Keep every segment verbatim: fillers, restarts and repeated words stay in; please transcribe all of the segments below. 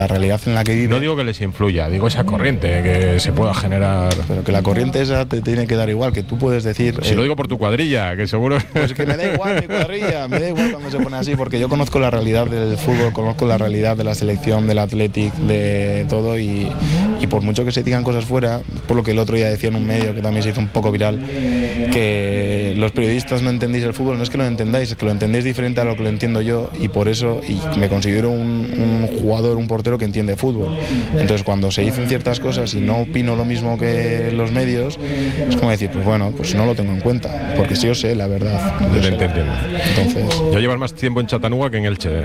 la realidad en la que vive. No digo que les influya, digo esa corriente que se pueda generar. Pero que la corriente esa te tiene que dar igual, que tú puedes decir... Si eh, lo digo por tu cuadrilla, que seguro... Pues que me da igual mi cuadrilla, me da igual cuando se pone así, porque yo conozco la realidad del fútbol, conozco la realidad de la selección, del Athletic, de todo, y, y por mucho que se digan cosas fuera, por lo que el otro día decía en un medio que también se hizo un poco viral, que los periodistas no entendéis el fútbol, no es que lo entendáis, es que lo entendéis diferente a lo que lo entiendo yo, y por eso y me considero un, un jugador, un portero que entiende fútbol. Entonces cuando se dicen ciertas cosas y no opino lo mismo que los medios, es como decir, pues bueno, pues no lo tengo en cuenta, porque sí yo sé la verdad. Yo sé. Entiendo. Entonces, ya llevas más tiempo en Chattanooga que en Elche.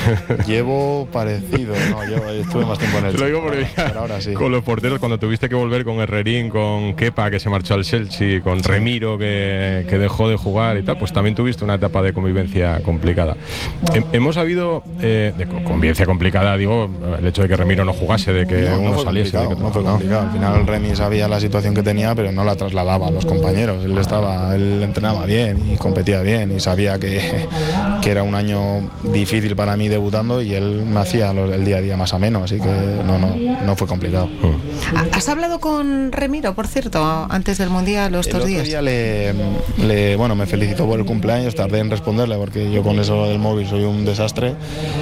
Llevo parecido, no, yo estuve más tiempo en Elche. Te lo digo porque pero ahora sí. Con los porteros, cuando tuviste que volver con Herrerín, con Kepa, que se marchó al Chelsea, con sí. Remiro, que, que dejó de jugar y tal, pues también tuviste una etapa de convivencia complicada. He, hemos habido, eh, de convivencia complicada, digo, el hecho de que Remiro no jugase, de que no, uno no saliese. De que no fue complicado. Al final Remi sabía la situación que tenía, pero no la trasladaba a los compañeros. Él estaba, él entrenaba bien y competía bien y sabía que, que era un año difícil para mí debutando y él me hacía el día a día más ameno, así que no, no, no fue complicado. ¿Has hablado con Remiro, por cierto, antes del Mundial o estos el días? Otro día le, le, bueno, me felicitó por el cumpleaños, tardé en responderle porque yo con eso del móvil soy un desastre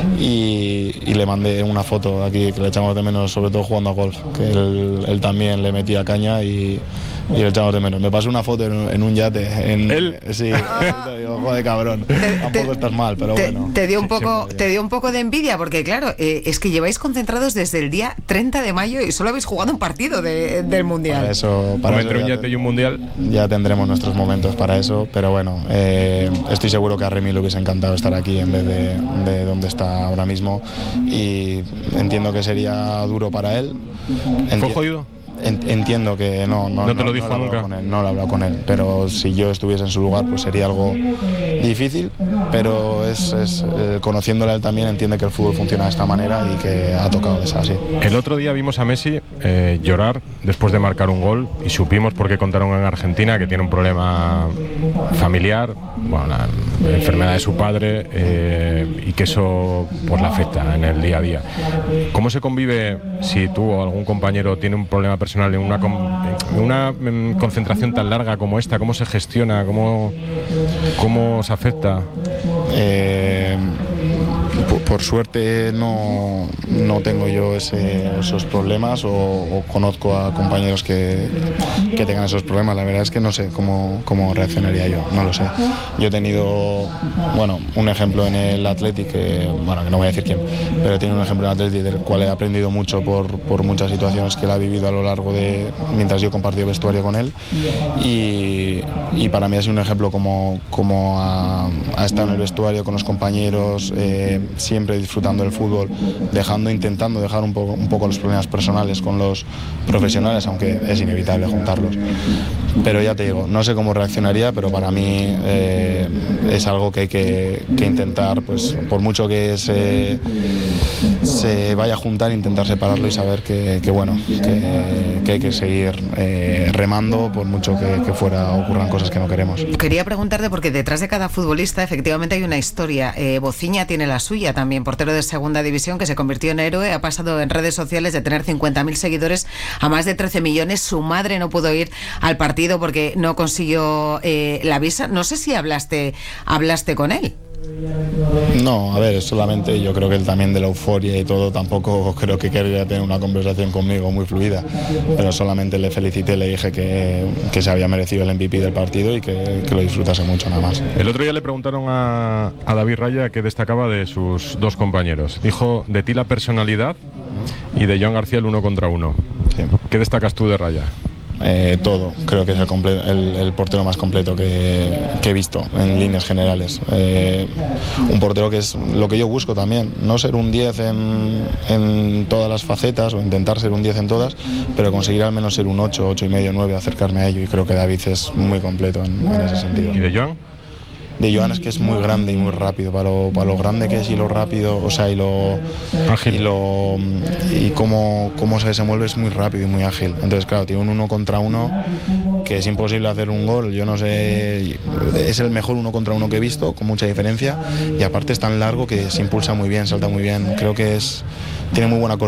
y, y le mandé una foto aquí que le echamos de menos, sobre todo jugando a golf, que él, él también le metía caña y y le echamos de menos. Me pasó una foto en, en un yate. En, ¿Él? Sí, te digo, joder, cabrón. Te, Tampoco te, estás mal, pero te, bueno. Te dio un poco, te dio un poco de envidia, porque claro, eh, es que lleváis concentrados desde el día treinta de mayo y solo habéis jugado un partido de, del Mundial. Para eso, para entre un yate y un Mundial. Ya tendremos nuestros momentos para eso, pero bueno, eh, estoy seguro que a Remi le hubiese encantado estar aquí en vez de, de donde está ahora mismo y entiendo que sería duro para él. Enti- ¿Fue jodido? Entiendo que no, no, no te no, lo dijo no nunca. Con él, no lo he hablado con él, pero si yo estuviese en su lugar, pues sería algo difícil. Pero es, es eh, conociéndole a él también entiende que el fútbol funciona de esta manera y que ha tocado de ser así. El otro día vimos a Messi eh, llorar después de marcar un gol y supimos por qué contaron en Argentina que tiene un problema familiar, bueno, la, la enfermedad de su padre eh, y que eso pues le afecta en el día a día. ¿Cómo se convive si tú o algún compañero tiene un problema personal en una, en una concentración tan larga como esta? ¿Cómo se gestiona? ¿Cómo, cómo se afecta? Eh, por, por suerte no, no tengo yo ese, esos problemas o, o conozco a compañeros que, que tengan esos problemas. La verdad es que no sé cómo, cómo reaccionaría yo, no lo sé. Yo he tenido, bueno, un ejemplo en el Athletic, que, bueno, que no voy a decir quién, pero he tenido un ejemplo en el Athletic del cual he aprendido mucho por, por muchas situaciones que él ha vivido a lo largo de, mientras yo he compartido vestuario con él y, y para mí ha sido un ejemplo como, como ha, ha estado en el vestuario con los compañeros, eh, siempre disfrutando del fútbol, dejando, intentando dejar un poco, un poco los problemas personales con los profesionales, aunque es inevitable juntarlos. Pero ya te digo, no sé cómo reaccionaría, pero para mí eh, es algo que hay que, que intentar, pues por mucho que se, se vaya a juntar, intentar separarlo y saber que, que bueno, que, que hay que seguir eh, remando por mucho que, que fuera ocurran cosas que no queremos. Quería preguntarte, porque detrás de cada futbolista efectivamente hay una historia. eh, Bociña tiene la suya también, portero de segunda división que se convirtió en héroe, ha pasado en redes sociales de tener cincuenta mil seguidores a más de trece millones. Su madre no pudo ir al partido porque no consiguió eh, la visa. No sé si hablaste, hablaste con él. No, a ver, solamente yo creo que él también de la euforia y todo, tampoco creo que quería tener una conversación conmigo muy fluida, pero solamente le felicité, le dije que, que se había merecido el M V P del partido y que, que lo disfrutase mucho, nada más. El otro día le preguntaron a, a David Raya qué destacaba de sus dos compañeros. Dijo de ti la personalidad y de Joan García el uno contra uno. Sí. ¿Qué destacas tú de Raya? Eh, todo, creo que es el, comple- el, el portero más completo que, que he visto en líneas generales. Eh, un portero que es lo que yo busco también, no ser un diez en, en todas las facetas o intentar ser un diez en todas, pero conseguir al menos ser un ocho, ocho y medio, nueve, acercarme a ello, y creo que David es muy completo en, en ese sentido. ¿Y de Joan? De Joan es que es muy grande y muy rápido, para lo, para lo grande que es y lo rápido, o sea, y lo ágil. y lo y cómo, cómo se desenvuelve es muy rápido y muy ágil. Entonces, claro, tiene un uno contra uno que es imposible hacer un gol. Yo no sé, es el mejor uno contra uno que he visto, con mucha diferencia, y aparte es tan largo que se impulsa muy bien, salta muy bien. Creo que es tiene muy buena coordinación.